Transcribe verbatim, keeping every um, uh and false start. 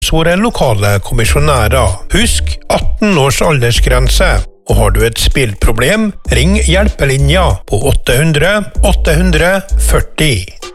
våre lokale kommisjonærer. Husk atten års aldersgrense. Og har du et spillproblem, ring hjelpelinja på åtte hundre åtte hundre førti.